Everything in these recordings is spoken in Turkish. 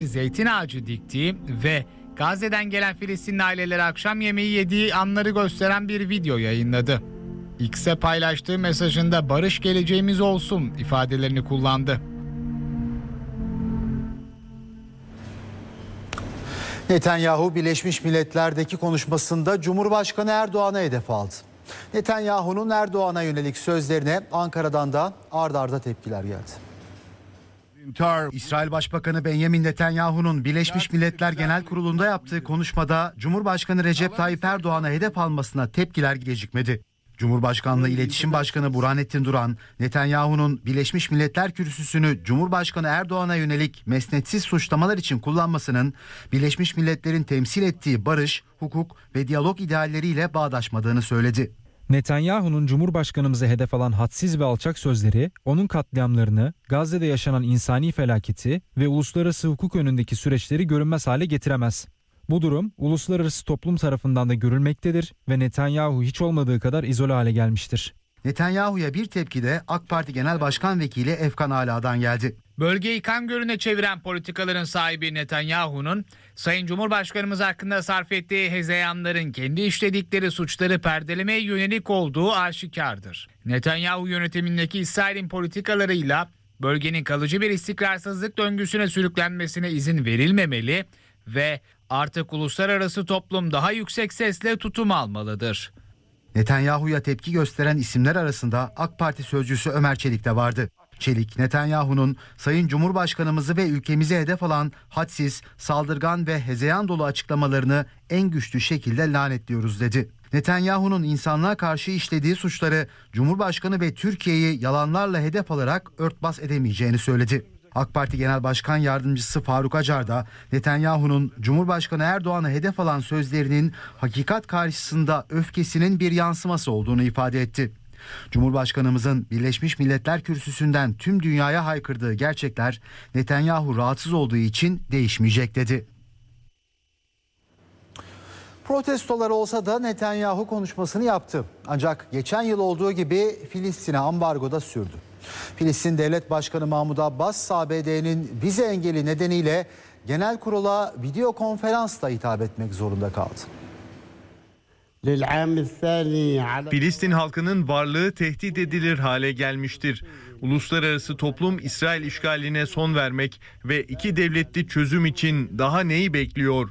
zeytin ağacı diktiği ve Gazze'den gelen Filistinli ailelere akşam yemeği yediği anları gösteren bir video yayınladı. X'e paylaştığı mesajında barış geleceğimiz olsun ifadelerini kullandı. Netanyahu Birleşmiş Milletler'deki konuşmasında Cumhurbaşkanı Erdoğan'a hedef aldı. Netanyahu'nun Erdoğan'a yönelik sözlerine Ankara'dan da ard arda tepkiler geldi. İsrail Başbakanı Benjamin Netanyahu'nun Birleşmiş Milletler Genel Kurulu'nda yaptığı konuşmada Cumhurbaşkanı Recep Tayyip Erdoğan'a hedef almasına tepkiler gecikmedi. Cumhurbaşkanlığı İletişim Başkanı Burhanettin Duran, Netanyahu'nun Birleşmiş Milletler kürsüsünü Cumhurbaşkanı Erdoğan'a yönelik mesnetsiz suçlamalar için kullanmasının Birleşmiş Milletler'in temsil ettiği barış, hukuk ve diyalog idealleriyle bağdaşmadığını söyledi. Netanyahu'nun Cumhurbaşkanımıza hedef alan hadsiz ve alçak sözleri, onun katliamlarını, Gazze'de yaşanan insani felaketi ve uluslararası hukuk önündeki süreçleri görünmez hale getiremez. Bu durum uluslararası toplum tarafından da görülmektedir ve Netanyahu hiç olmadığı kadar izole hale gelmiştir. Netanyahu'ya bir tepki de AK Parti Genel Başkan Vekili Efkan Ala'dan geldi. Bölgeyi kan gölüne çeviren politikaların sahibi Netanyahu'nun Sayın Cumhurbaşkanımız hakkında sarf ettiği hezeyanların kendi işledikleri suçları perdelemeye yönelik olduğu aşikardır. Netanyahu yönetimindeki İsrail'in politikalarıyla bölgenin kalıcı bir istikrarsızlık döngüsüne sürüklenmesine izin verilmemeli ve artık uluslararası toplum daha yüksek sesle tutum almalıdır. Netanyahu'ya tepki gösteren isimler arasında AK Parti sözcüsü Ömer Çelik de vardı. Çelik, Netanyahu'nun Sayın Cumhurbaşkanımızı ve ülkemize hedef alan hadsiz, saldırgan ve hezeyan dolu açıklamalarını en güçlü şekilde lanetliyoruz dedi. Netanyahu'nun insanlığa karşı işlediği suçları Cumhurbaşkanı ve Türkiye'yi yalanlarla hedef alarak örtbas edemeyeceğini söyledi. AK Parti Genel Başkan Yardımcısı Faruk Acar da Netanyahu'nun Cumhurbaşkanı Erdoğan'a hedef alan sözlerinin hakikat karşısında öfkesinin bir yansıması olduğunu ifade etti. Cumhurbaşkanımızın Birleşmiş Milletler kürsüsünden tüm dünyaya haykırdığı gerçekler Netanyahu rahatsız olduğu için değişmeyecek dedi. Protestolar olsa da Netanyahu konuşmasını yaptı. Ancak geçen yıl olduğu gibi Filistin'e ambargo da sürdü. Filistin Devlet Başkanı Mahmud Abbas, ABD'nin vize engeli nedeniyle genel kurula video konferansla hitap etmek zorunda kaldı. Filistin halkının varlığı tehdit edilir hale gelmiştir. Uluslararası toplum İsrail işgaline son vermek ve iki devletli çözüm için daha neyi bekliyor?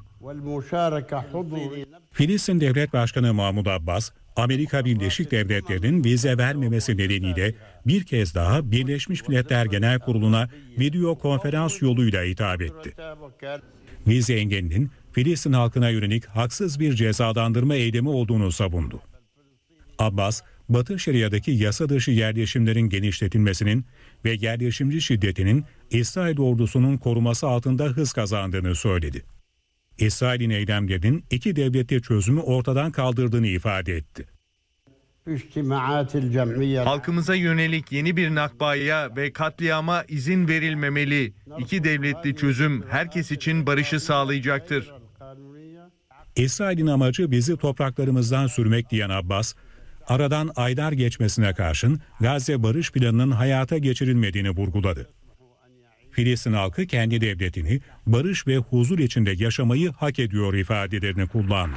Filistin Devlet Başkanı Mahmud Abbas, Amerika Birleşik Devletleri'nin vize vermemesi nedeniyle bir kez daha Birleşmiş Milletler Genel Kurulu'na video konferans yoluyla hitap etti. Vize engelinin Filistin halkına yönelik haksız bir cezalandırma eylemi olduğunu savundu. Abbas, Batı Şeria'daki yasa dışı yerleşimlerin genişletilmesinin ve yerleşimci şiddetinin İsrail ordusunun koruması altında hız kazandığını söyledi. İsrail'in eylemlerinin iki devletli çözümü ortadan kaldırdığını ifade etti. Halkımıza yönelik yeni bir nakbaya ve katliama izin verilmemeli. İki devletli çözüm herkes için barışı sağlayacaktır. İsrail'in amacı bizi topraklarımızdan sürmek diyen Abbas, aradan aylar geçmesine karşın Gazze barış planının hayata geçirilmediğini vurguladı. Filistin halkı kendi devletini barış ve huzur içinde yaşamayı hak ediyor ifadelerini kullandı.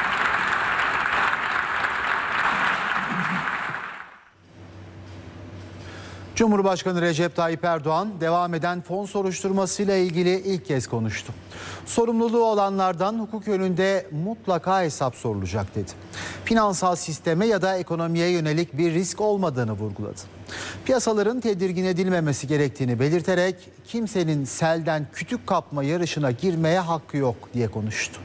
Cumhurbaşkanı Recep Tayyip Erdoğan devam eden fon soruşturmasıyla ilgili ilk kez konuştu. Sorumluluğu olanlardan hukuk yönünde mutlaka hesap sorulacak dedi. Finansal sisteme ya da ekonomiye yönelik bir risk olmadığını vurguladı. Piyasaların tedirgin edilmemesi gerektiğini belirterek kimsenin selden kütük kapma yarışına girmeye hakkı yok diye konuştu.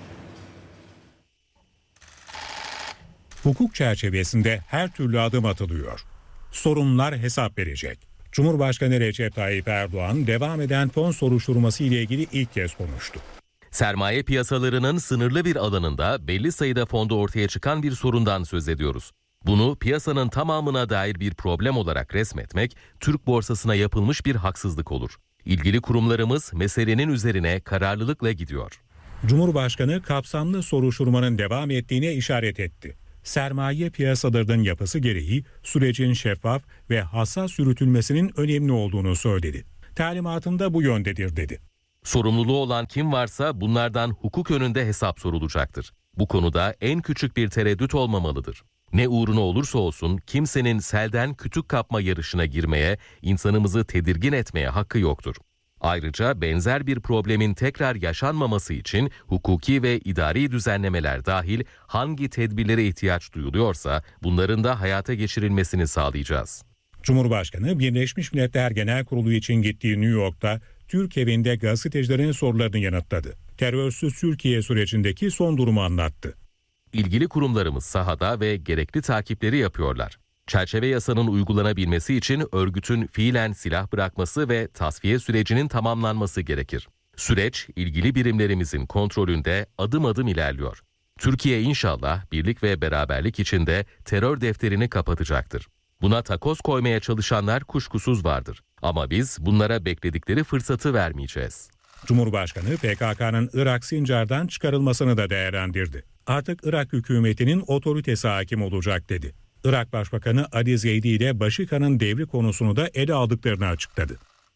Hukuk çerçevesinde her türlü adım atılıyor. Sorunlar hesap verecek. Cumhurbaşkanı Recep Tayyip Erdoğan devam eden fon soruşturması ile ilgili ilk kez konuştu. Sermaye piyasalarının sınırlı bir alanında belli sayıda fonda ortaya çıkan bir sorundan söz ediyoruz. Bunu piyasanın tamamına dair bir problem olarak resmetmek, Türk borsasına yapılmış bir haksızlık olur. İlgili kurumlarımız meselenin üzerine kararlılıkla gidiyor. Cumhurbaşkanı kapsamlı soruşturmanın devam ettiğine işaret etti. Sermaye piyasalarının yapısı gereği sürecin şeffaf ve hassas yürütülmesinin önemli olduğunu söyledi. Talimatında bu yöndedir dedi. Sorumluluğu olan kim varsa bunlardan hukuk önünde hesap sorulacaktır. Bu konuda en küçük bir tereddüt olmamalıdır. Ne uğruna olursa olsun kimsenin selden kütük kapma yarışına girmeye, insanımızı tedirgin etmeye hakkı yoktur. Ayrıca benzer bir problemin tekrar yaşanmaması için hukuki ve idari düzenlemeler dahil hangi tedbirlere ihtiyaç duyuluyorsa bunların da hayata geçirilmesini sağlayacağız. Cumhurbaşkanı Birleşmiş Milletler Genel Kurulu için gittiği New York'ta Türk Evi'nde gazetecilerin sorularını yanıtladı. Terörsüz Türkiye sürecindeki son durumu anlattı. İlgili kurumlarımız sahada ve gerekli takipleri yapıyorlar. Çerçeve yasanın uygulanabilmesi için örgütün fiilen silah bırakması ve tasfiye sürecinin tamamlanması gerekir. Süreç ilgili birimlerimizin kontrolünde adım adım ilerliyor. Türkiye inşallah birlik ve beraberlik içinde terör defterini kapatacaktır. Buna takoz koymaya çalışanlar kuşkusuz vardır. Ama biz bunlara bekledikleri fırsatı vermeyeceğiz. Cumhurbaşkanı PKK'nın Irak Sincar'dan çıkarılmasını da değerlendirdi. Artık Irak hükümetinin otoritesi hakim olacak dedi. Irak Başbakanı Ali Zeydi ile Başika'nın devri konusunu da ele aldıklarını açıkladı.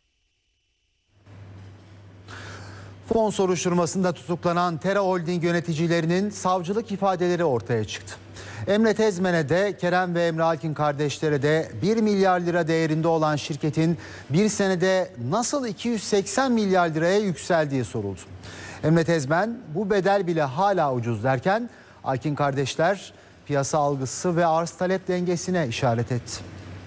Fon soruşturmasında tutuklanan Tera Holding yöneticilerinin savcılık ifadeleri ortaya çıktı. Emre Tezmen'e de Kerem ve Emre Alkin kardeşlere de 1 milyar lira değerinde olan şirketin bir senede nasıl 280 milyar liraya yükseldiği soruldu. Emre Tezmen bu bedel bile hala ucuz derken Alkin kardeşler piyasa algısı ve arz talep dengesine işaret etti.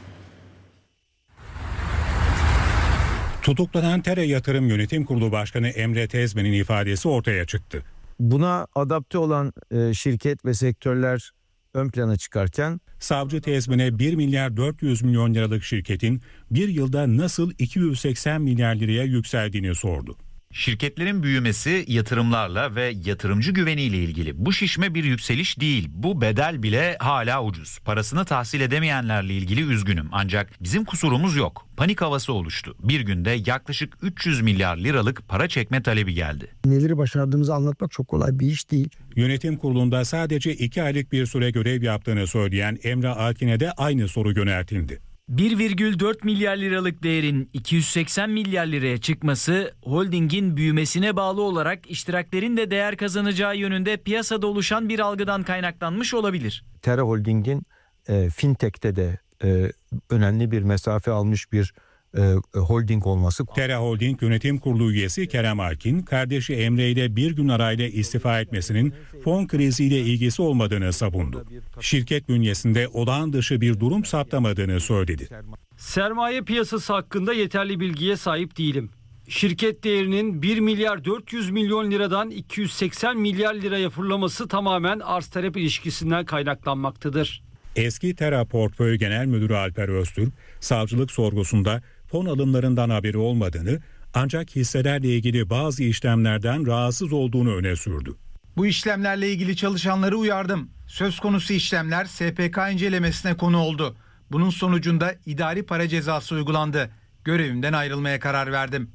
Tutuklanan Tera Yatırım Yönetim Kurulu Başkanı Emre Tezmen'in ifadesi ortaya çıktı. Buna adapte olan şirket ve sektörler ön plana çıkarken savcı Tezmen'e 1 milyar 400 milyon liralık şirketin bir yılda nasıl 280 milyar liraya yükseldiğini sordu. Şirketlerin büyümesi yatırımlarla ve yatırımcı güveniyle ilgili. Bu şişme bir yükseliş değil. Bu bedel bile hala ucuz. Parasını tahsil edemeyenlerle ilgili üzgünüm. Ancak bizim kusurumuz yok. Panik havası oluştu. Bir günde yaklaşık 300 milyar liralık para çekme talebi geldi. Neleri başardığımızı anlatmak çok kolay bir iş değil. Yönetim kurulunda sadece 2 aylık bir süre görev yaptığını söyleyen Emre Alkin'e de aynı soru yöneltildi. 1,4 milyar liralık değerin 280 milyar liraya çıkması holdingin büyümesine bağlı olarak iştiraklerin de değer kazanacağı yönünde piyasada oluşan bir algıdan kaynaklanmış olabilir. Tera Holding'in fintech'te de önemli bir mesafe almış bir holding olması. Tera Holding Yönetim Kurulu üyesi Kerem Alkin, kardeşi Emre ile bir gün arayla istifa etmesinin fon kriziyle ilgisi olmadığını savundu. Şirket bünyesinde olağan dışı bir durum saptamadığını söyledi. Sermaye piyasası hakkında yeterli bilgiye sahip değilim. Şirket değerinin 1 milyar 400 milyon liradan 280 milyar liraya fırlaması tamamen arz talep ilişkisinden kaynaklanmaktadır. Eski Tera Portföy Genel Müdürü Alper Öztürk, savcılık sorgusunda fon alımlarından haberi olmadığını ancak hisselerle ilgili bazı işlemlerden rahatsız olduğunu öne sürdü. Bu işlemlerle ilgili çalışanları uyardım. Söz konusu işlemler SPK incelemesine konu oldu. Bunun sonucunda idari para cezası uygulandı. Görevimden ayrılmaya karar verdim.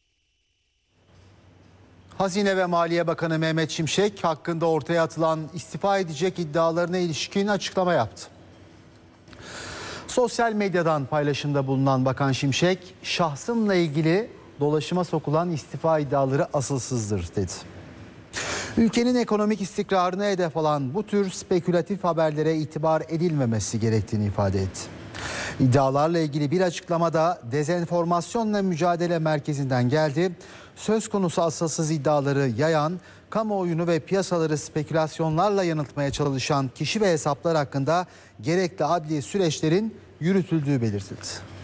Hazine ve Maliye Bakanı Mehmet Şimşek hakkında ortaya atılan istifa edecek iddialarına ilişkin açıklama yaptı. Sosyal medyadan paylaşımda bulunan Bakan Şimşek, şahsımla ilgili dolaşıma sokulan istifa iddiaları asılsızdır dedi. Ülkenin ekonomik istikrarına hedef alan bu tür spekülatif haberlere itibar edilmemesi gerektiğini ifade etti. İddialarla ilgili bir açıklamada Dezenformasyonla Mücadele Merkezi'nden geldi. Söz konusu asılsız iddiaları yayan, kamuoyunu ve piyasaları spekülasyonlarla yanıltmaya çalışan kişi ve hesaplar hakkında gerekli adli süreçlerin yürütüldüğü belirtildi.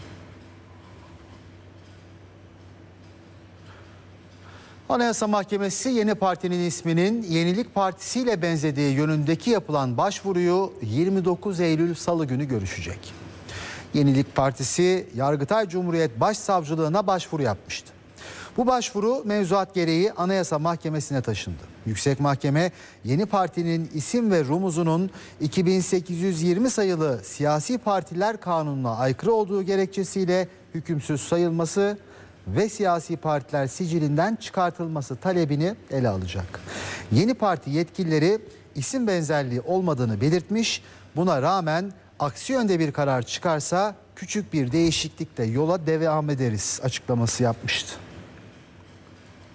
Anayasa Mahkemesi yeni partinin isminin Yenilik Partisi ile benzediği yönündeki yapılan başvuruyu 29 Eylül Salı günü görüşecek. Yenilik Partisi Yargıtay Cumhuriyet Başsavcılığına başvuru yapmıştı. Bu başvuru mevzuat gereği Anayasa Mahkemesi'ne taşındı. Yüksek Mahkeme yeni partinin isim ve rumuzunun 2820 sayılı Siyasi Partiler Kanunu'na aykırı olduğu gerekçesiyle hükümsüz sayılması ve siyasi partiler sicilinden çıkartılması talebini ele alacak. Yeni parti yetkilileri isim benzerliği olmadığını belirtmiş, buna rağmen aksi yönde bir karar çıkarsa küçük bir değişiklikle yola devam ederiz açıklaması yapmıştı.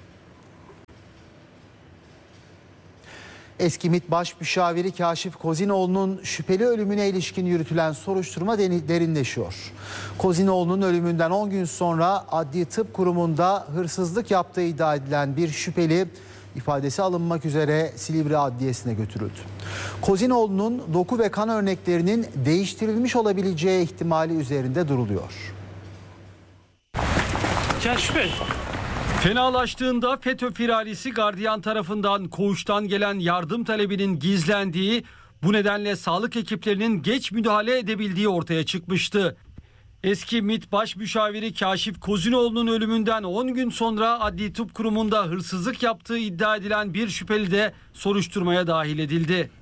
Eski MİT Başmüşaviri Kaşif Kozinoğlu'nun şüpheli ölümüne ilişkin yürütülen soruşturma derinleşiyor. Kozinoğlu'nun ölümünden 10 gün sonra Adli Tıp Kurumu'nda hırsızlık yaptığı iddia edilen bir şüpheli ifadesi alınmak üzere Silivri Adliyesi'ne götürüldü. Kozinoğlu'nun doku ve kan örneklerinin değiştirilmiş olabileceği ihtimali üzerinde duruluyor. Kaşif Bey. Fenalaştığında FETÖ firarisi gardiyan tarafından koğuştan gelen yardım talebinin gizlendiği, bu nedenle sağlık ekiplerinin geç müdahale edebildiği ortaya çıkmıştı. Eski MİT Başmüşaviri Kaşif Kozinoğlu'nun ölümünden 10 gün sonra Adli Tıp Kurumu'nda hırsızlık yaptığı iddia edilen bir şüpheli de soruşturmaya dahil edildi.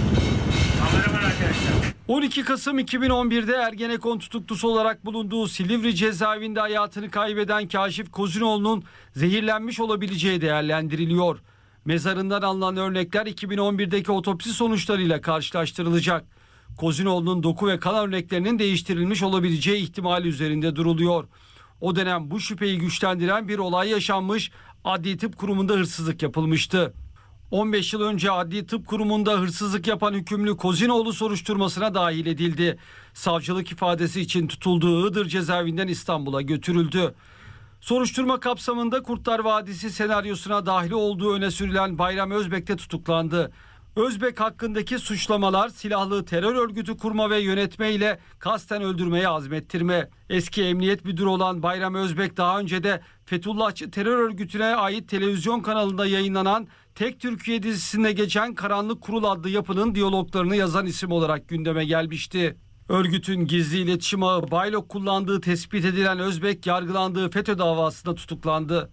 12 Kasım 2011'de Ergenekon tutuklusu olarak bulunduğu Silivri cezaevinde hayatını kaybeden Kaşif Kozinoğlu'nun zehirlenmiş olabileceği değerlendiriliyor. Mezarından alınan örnekler 2011'deki otopsi sonuçlarıyla karşılaştırılacak. Kozinoğlu'nun doku ve kan örneklerinin değiştirilmiş olabileceği ihtimali üzerinde duruluyor. O dönem bu şüpheyi güçlendiren bir olay yaşanmış, Adli Tıp Kurumu'nda hırsızlık yapılmıştı. 15 yıl önce Adli Tıp Kurumu'nda hırsızlık yapan hükümlü Kozinoğlu soruşturmasına dahil edildi. Savcılık ifadesi için tutulduğu Iğdır cezaevinden İstanbul'a götürüldü. Soruşturma kapsamında Kurtlar Vadisi senaryosuna dahil olduğu öne sürülen Bayram Özbek de tutuklandı. Özbek hakkındaki suçlamalar silahlı terör örgütü kurma ve yönetme ile kasten öldürmeye azmettirme. Eski emniyet müdürü olan Bayram Özbek daha önce de Fethullahçı terör örgütüne ait televizyon kanalında yayınlanan Tek Türkiye dizisinde geçen Karanlık Kurul adlı yapının diyaloglarını yazan isim olarak gündeme gelmişti. Örgütün gizli iletişim ağı Baylok kullandığı tespit edilen Özbek yargılandığı FETÖ davasında tutuklandı.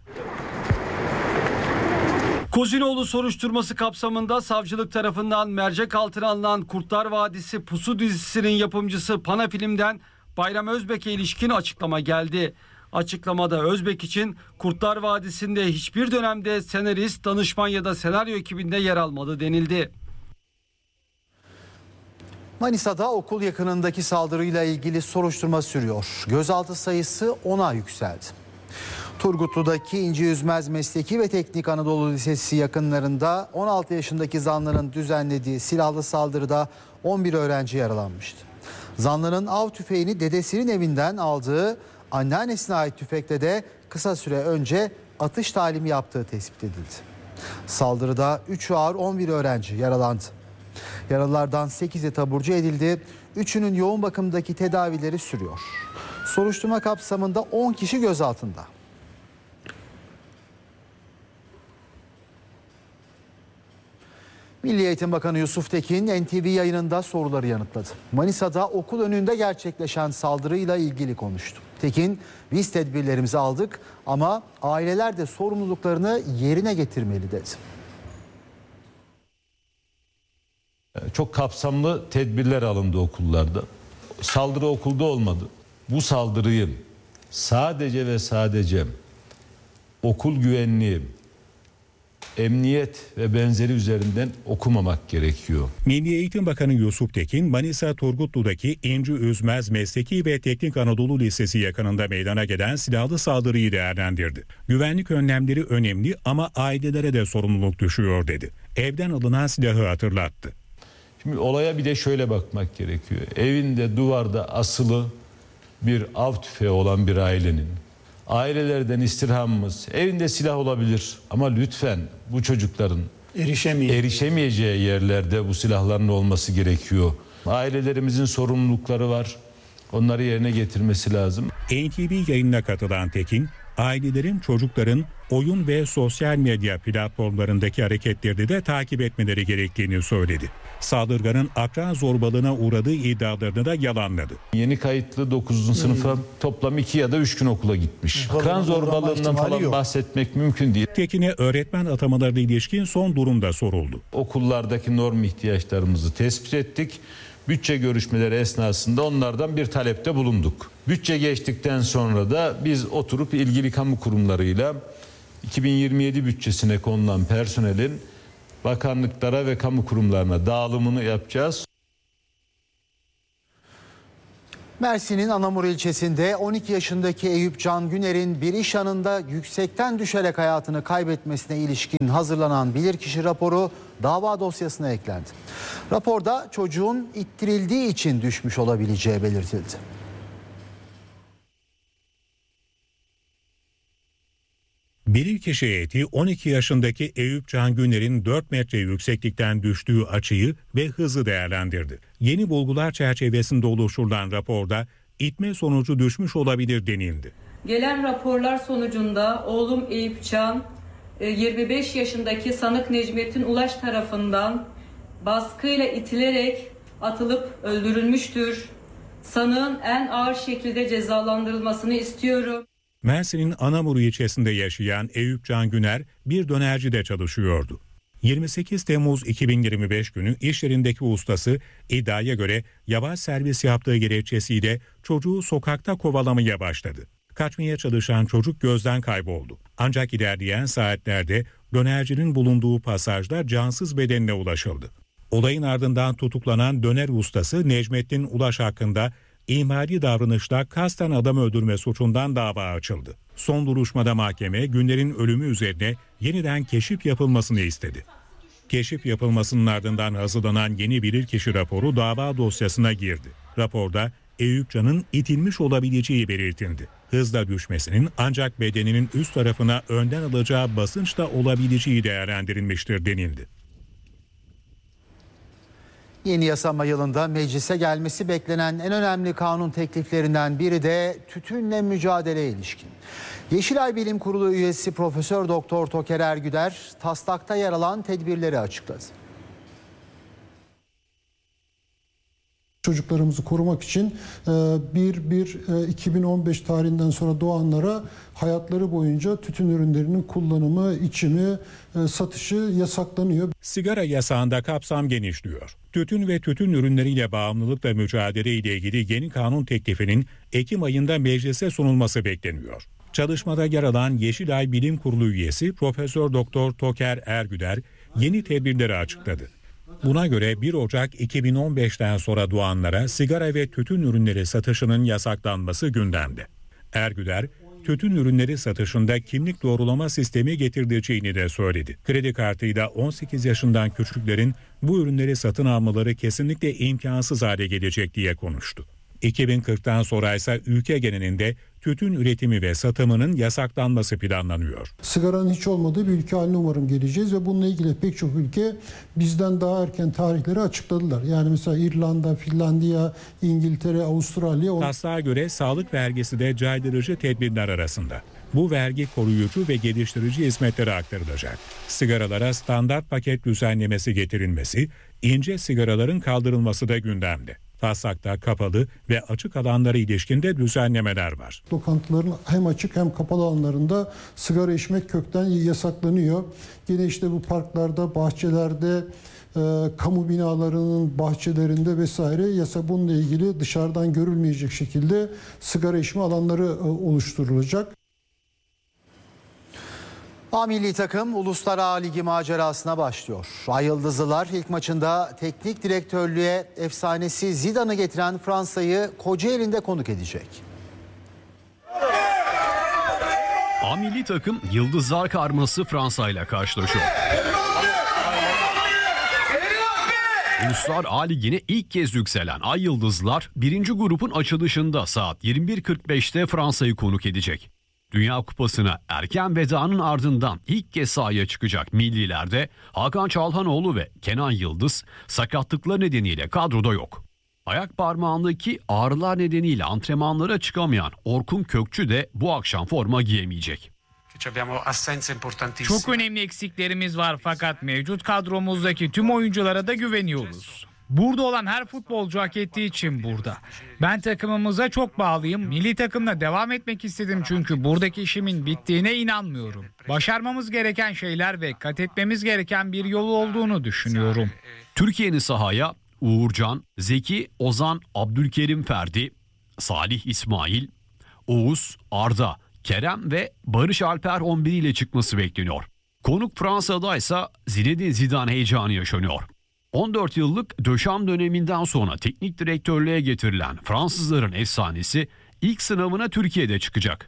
Kozinoğlu soruşturması kapsamında savcılık tarafından mercek altına alınan Kurtlar Vadisi Pusu dizisinin yapımcısı Panafilm'den Bayram Özbek'e ilişkin açıklama geldi. Açıklamada Özbek için Kurtlar Vadisi'nde hiçbir dönemde senarist, danışman ya da senaryo ekibinde yer almadı denildi. Manisa'da okul yakınındaki saldırıyla ilgili soruşturma sürüyor. Gözaltı sayısı 10'a yükseldi. Turgutlu'daki İnci Yüzmez Mesleki ve Teknik Anadolu Lisesi yakınlarında 16 yaşındaki zanlının düzenlediği silahlı saldırıda 11 öğrenci yaralanmıştı. Zanlının av tüfeğini dedesinin evinden aldığı anneannesine ait tüfekle de kısa süre önce atış talimi yaptığı tespit edildi. Saldırıda 3'ü ağır 11 öğrenci yaralandı. Yaralılardan 8'i taburcu edildi. 3'ünün yoğun bakımdaki tedavileri sürüyor. Soruşturma kapsamında 10 kişi gözaltında. Milli Eğitim Bakanı Yusuf Tekin NTV yayınında soruları yanıtladı. Manisa'da okul önünde gerçekleşen saldırıyla ilgili konuştu. Tekin, biz tedbirlerimizi aldık ama aileler de sorumluluklarını yerine getirmeli dedi. Çok kapsamlı tedbirler alındı okullarda. Saldırı okulda olmadı. Bu saldırıyı sadece ve sadece okul güvenliği, emniyet ve benzeri üzerinden okumamak gerekiyor. Milli Eğitim Bakanı Yusuf Tekin, Manisa Turgutlu'daki İnci Üzmez Mesleki ve Teknik Anadolu Lisesi yakınında meydana gelen silahlı saldırıyı değerlendirdi. Güvenlik önlemleri önemli ama ailelere de sorumluluk düşüyor dedi. Evden alınan silahı hatırlattı. Şimdi olaya bir de şöyle bakmak gerekiyor. Evinde duvarda asılı bir av tüfeği olan bir ailenin, ailelerden istirhamımız, evinde silah olabilir ama lütfen bu çocukların erişemeyeceği yerlerde bu silahların olması gerekiyor. Ailelerimizin sorumlulukları var. Onları yerine getirmesi lazım. NTV yayınına katılan Tekin, ailelerin çocukların oyun ve sosyal medya platformlarındaki hareketlerini de takip etmeleri gerektiğini söyledi. Saldırganın akran zorbalığına uğradığı iddialarını da yalanladı. Yeni kayıtlı 9. sınıfa toplam 2 ya da 3 gün okula gitmiş. Akran zorbalığından falan bahsetmek mümkün değil. Tekin'e öğretmen atamalarına ilişkin son durumda soruldu. Okullardaki norm ihtiyaçlarımızı tespit ettik. Bütçe görüşmeleri esnasında onlardan bir talepte bulunduk. Bütçe geçtikten sonra da biz oturup ilgili kamu kurumlarıyla 2027 bütçesine konulan personelin bakanlıklara ve kamu kurumlarına dağılımını yapacağız. Mersin'in Anamur ilçesinde 12 yaşındaki Eyüp Can Güner'in bir iş anında yüksekten düşerek hayatını kaybetmesine ilişkin hazırlanan bilirkişi raporu dava dosyasına eklendi. Raporda çocuğun ittirildiği için düşmüş olabileceği belirtildi. Bilirkişi heyeti 12 yaşındaki Eyüp Can Güner'in 4 metre yükseklikten düştüğü açıyı ve hızı değerlendirdi. Yeni bulgular çerçevesinde oluşturulan raporda itme sonucu düşmüş olabilir denildi. Gelen raporlar sonucunda oğlum Eyüp Can 25 yaşındaki sanık Necmettin Ulaş tarafından baskıyla itilerek atılıp öldürülmüştür. Sanığın en ağır şekilde cezalandırılmasını istiyorum. Mersin'in Anamur ilçesinde yaşayan Eyüp Can Güner bir dönercide çalışıyordu. 28 Temmuz 2025 günü iş yerindeki ustası iddiaya göre yavaş servis yaptığı gerekçesiyle çocuğu sokakta kovalamaya başladı. Kaçmaya çalışan çocuk gözden kayboldu. Ancak ilerleyen saatlerde dönercinin bulunduğu pasajda cansız bedenine ulaşıldı. Olayın ardından tutuklanan döner ustası Necmettin Ulaş hakkında İhmali davranışla kasten adam öldürme suçundan dava açıldı. Son duruşmada mahkeme Güner'in ölümü üzerine yeniden keşif yapılmasını istedi. Keşif yapılmasının ardından hazırlanan yeni bilirkişi raporu dava dosyasına girdi. Raporda Eyüp Can'ın itilmiş olabileceği belirtildi. Hızla düşmesinin ancak bedeninin üst tarafına önden alacağı basınçla olabileceği değerlendirilmiştir denildi. Yeni yasama yılında meclise gelmesi beklenen en önemli kanun tekliflerinden biri de tütünle mücadeleye ilişkin. Yeşilay Bilim Kurulu üyesi Profesör Doktor Toker Ergüder taslakta yer alan tedbirleri açıkladı. Çocuklarımızı korumak için 2015 tarihinden sonra doğanlara hayatları boyunca tütün ürünlerinin kullanımı, içimi, satışı yasaklanıyor. Sigara yasağında kapsam genişliyor. Tütün ve tütün ürünleriyle bağımlılıkla mücadele ile ilgili yeni kanun teklifinin Ekim ayında meclise sunulması bekleniyor. Çalışmada yer alan Yeşilay Bilim Kurulu üyesi Profesör Doktor Toker Ergüder yeni tedbirleri açıkladı. Buna göre 1 Ocak 2015'ten sonra doğanlara sigara ve tütün ürünleri satışının yasaklanması gündemde. Ergüder, tütün ürünleri satışında kimlik doğrulama sistemi getireceğini de söyledi. Kredi kartıyla 18 yaşından küçüklerin bu ürünleri satın almaları kesinlikle imkansız hale gelecek diye konuştu. 2040'tan sonra ise ülke genelinde tütün üretimi ve satımının yasaklanması planlanıyor. Sigaranın hiç olmadığı bir ülke haline umarım geleceğiz ve bununla ilgili pek çok ülke bizden daha erken tarihleri açıkladılar. Yani mesela İrlanda, Finlandiya, İngiltere, Avustralya. Taslağa göre sağlık vergisi de caydırıcı tedbirler arasında. Bu vergi koruyucu ve geliştirici hizmetlere aktarılacak. Sigaralara standart paket düzenlemesi getirilmesi, ince sigaraların kaldırılması da gündemde. Taslakta kapalı ve açık alanlara ilişkinde düzenlemeler var. Lokantaların hem açık hem kapalı alanlarında sigara içmek kökten yasaklanıyor. Yine işte bu parklarda, bahçelerde, kamu binalarının bahçelerinde vesaire bununla ilgili dışarıdan görülmeyecek şekilde sigara içme alanları oluşturulacak. A milli takım Uluslar A Ligi macerasına başlıyor. Ay Yıldızlılar ilk maçında teknik direktörlüğe efsanesi Zidane'ı getiren Fransa'yı Kocaeli'nde konuk edecek. A milli takım Yıldızlar karması Fransa ile karşılaşıyor. Uluslar A Ligi'ne ilk kez yükselen Ay Yıldızlılar 1. grubun açılışında saat 21.45'te Fransa'yı konuk edecek. Dünya Kupası'na erken vedanın ardından ilk kez sahaya çıkacak millilerde Hakan Çalhanoğlu ve Kenan Yıldız sakatlıkları nedeniyle kadroda yok. Ayak parmağındaki ağrılar nedeniyle antrenmanlara çıkamayan Orkun Kökçü de bu akşam forma giyemeyecek. Çok önemli eksiklerimiz var fakat mevcut kadromuzdaki tüm oyunculara da güveniyoruz. Burada olan her futbolcu hak ettiği için burada. Ben takımımıza çok bağlıyım. Milli takımla devam etmek istedim çünkü buradaki işimin bittiğine inanmıyorum. Başarmamız gereken şeyler ve kat etmemiz gereken bir yol olduğunu düşünüyorum. Türkiye'nin sahaya Uğurcan, Zeki, Ozan, Abdülkerim Ferdi, Salih İsmail, Oğuz, Arda, Kerem ve Barış Alper 11 ile çıkması bekleniyor. Konuk Fransa'da ise Zinedine Zidane heyecanı yaşanıyor. 14 yıllık Döşam döneminden sonra teknik direktörlüğe getirilen Fransızların efsanesi ilk sınavına Türkiye'de çıkacak.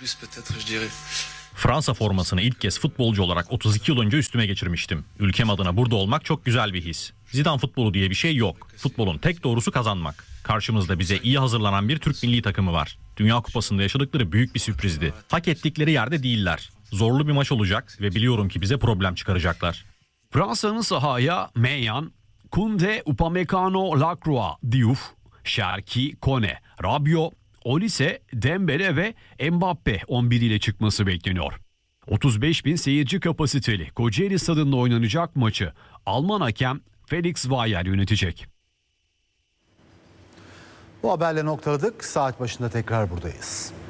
Fransa formasını ilk kez futbolcu olarak 32 yıl önce üstüme geçirmiştim. Ülkem adına burada olmak çok güzel bir his. Zidane futbolu diye bir şey yok. Futbolun tek doğrusu kazanmak. Karşımızda bize iyi hazırlanan bir Türk milli takımı var. Dünya Kupası'nda yaşadıkları büyük bir sürprizdi. Hak ettikleri yerde değiller. Zorlu bir maç olacak ve biliyorum ki bize problem çıkaracaklar. Fransa'nın sahaya Maignan, Koundé, Upamecano, Lacroix, Diouf, Cherki, Kone, Rabiot, Olise, Dembele ve Mbappe 11 ile çıkması bekleniyor. 35 bin seyirci kapasiteli Kocaeli Stadı'nda oynanacak maçı Alman hakem Felix Weyer yönetecek. Bu haberle noktaladık. Saat başında tekrar buradayız.